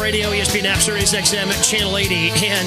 Radio, ESPN App, Sirius XM, Channel 80. And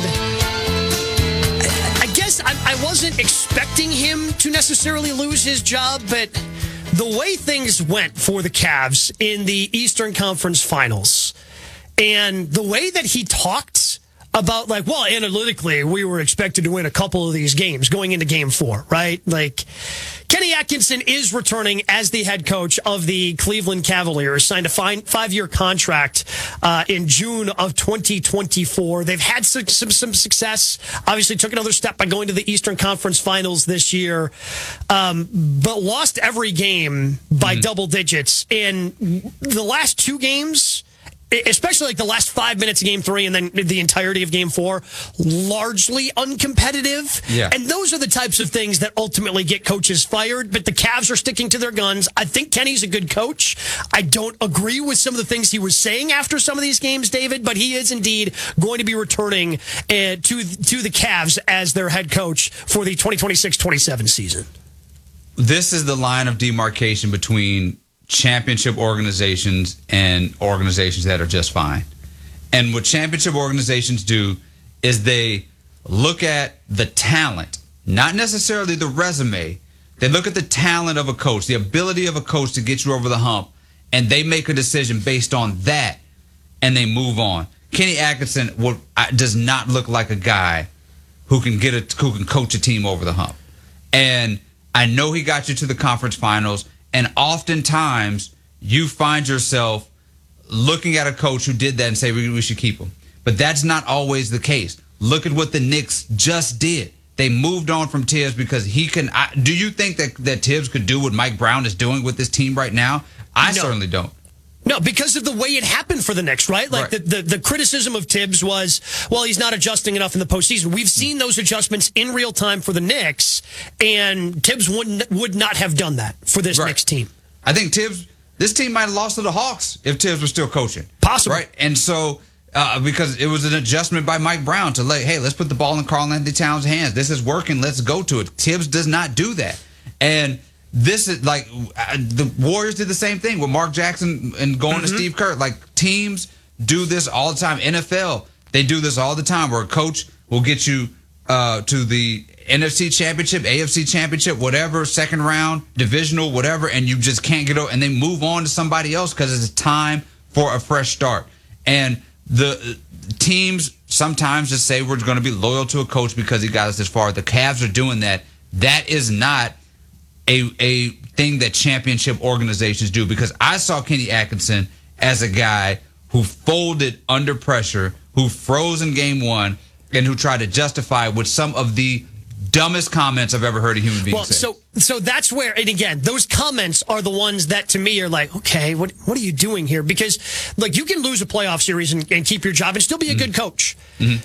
I guess I wasn't expecting him to necessarily lose his job, but the way things went for the Cavs in the Eastern Conference Finals and the way that he talked about, like, well, analytically, we were expected to win a couple of these games going into Game 4, right? Like, Kenny Atkinson is returning as the head coach of the Cleveland Cavaliers, signed a 5-year contract in June of 2024. They've had some success. Obviously, took another step by going to the Eastern Conference Finals this year, but lost every game by double digits. And the last 2 games, especially like the last 5 minutes of Game 3 and then the entirety of Game 4, largely uncompetitive. Yeah. And those are the types of things that ultimately get coaches fired, but the Cavs are sticking to their guns. I think Kenny's a good coach. I don't agree with some of the things he was saying after some of these games, David, but he is indeed going to be returning to the Cavs as their head coach for the 2026-27 season. This is the line of demarcation between championship organizations and organizations that are just fine. And what championship organizations do is they look at the talent, not necessarily the resume. They look at the talent of a coach, the ability of a coach to get you over the hump, and they make a decision based on that, and they move on. Kenny Atkinson does not look like a guy who can coach a team over the hump. And I know he got you to the conference finals. And oftentimes, you find yourself looking at a coach who did that and say, we should keep him. But that's not always the case. Look at what the Knicks just did. They moved on from Tibbs because he can. Do you think that Tibbs could do what Mike Brown is doing with this team right now? I certainly don't. No, because of the way it happened for the Knicks, right? Like right. The criticism of Tibbs was, well, he's not adjusting enough in the postseason. We've seen those adjustments in real time for the Knicks, and Tibbs would not have done that for this Knicks team. I think this team might have lost to the Hawks if Tibbs was still coaching. Possible. Right? And so, because it was an adjustment by Mike Brown to hey, let's put the ball in Karl-Anthony Towns' hands. This is working. Let's go to it. Tibbs does not do that. And this is like the Warriors did the same thing with Mark Jackson and going to Steve Kerr. Like, teams do this all the time. NFL, they do this all the time where a coach will get you to the NFC championship, AFC championship, whatever, second round, divisional, whatever, and you just can't get over, and they move on to somebody else because it's time for a fresh start. And the teams sometimes just say we're going to be loyal to a coach because he got us this far. The Cavs are doing that. That is not a thing that championship organizations do, because I saw Kenny Atkinson as a guy who folded under pressure, who froze in Game 1, and who tried to justify with some of the dumbest comments I've ever heard a human being say. So that's where, and again, those comments are the ones that to me are like, okay, what are you doing here? Because, like, you can lose a playoff series and keep your job and still be a good coach.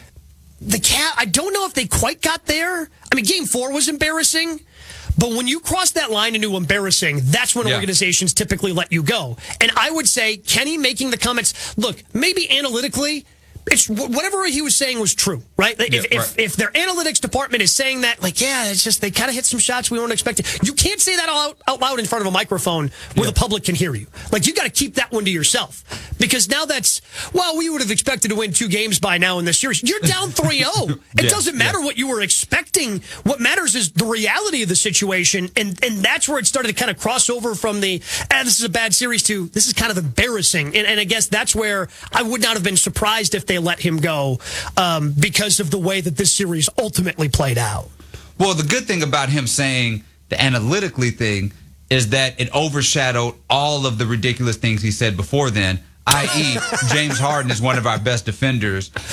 I don't know if they quite got there. I mean, Game 4 was embarrassing. But when you cross that line into embarrassing, that's when organizations typically let you go. And I would say Kenny making the comments, look, maybe analytically, it's whatever he was saying was true, right? If their analytics department is saying that, like, yeah, it's just they kind of hit some shots we weren't expecting. You can't say that out loud in front of a microphone where the public can hear you. Like, you got to keep that one to yourself, because now that's, well, we would have expected to win 2 games by now in this series. You're down 3-0. It doesn't matter what you were expecting. What matters is the reality of the situation, and that's where it started to kind of cross over from the, this is a bad series to this is kind of embarrassing. And I guess that's where I would not have been surprised if they let him go because of the way that this series ultimately played out. Well, the good thing about him saying the analytically thing is that it overshadowed all of the ridiculous things he said before then, i.e. James Harden is one of our best defenders.